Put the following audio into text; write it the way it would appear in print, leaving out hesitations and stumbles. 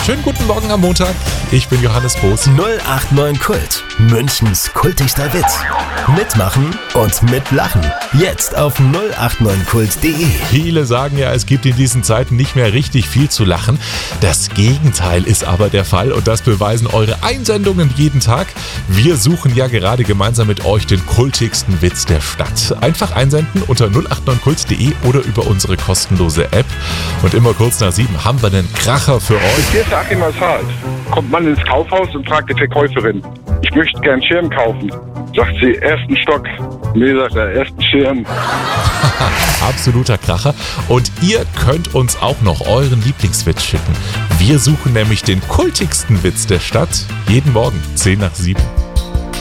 Schönen guten Morgen am Montag. Ich bin Johannes Boos. 089 Kult. Münchens kultigster Witz. Mitmachen und mitlachen. Jetzt auf 089kult.de. Viele sagen ja, es gibt in diesen Zeiten nicht mehr richtig viel zu lachen. Das Gegenteil ist aber der Fall und das beweisen eure Einsendungen jeden Tag. Wir suchen ja gerade gemeinsam mit euch den kultigsten Witz der Stadt. Einfach einsenden unter 089kult.de oder über unsere kostenlose App. Und immer kurz nach 7 haben wir einen Kracher für euch. Hier ist Achim aus Hart. Kommt man ins Kaufhaus und fragt die Verkäuferin: Ich möchte gern Schirm kaufen. Sagt sie, ersten Stock. Nee, sagt er, ersten Schirm. Absoluter Kracher. Und ihr könnt uns auch noch euren Lieblingswitz schicken. Wir suchen nämlich den kultigsten Witz der Stadt. Jeden Morgen 10 nach 7.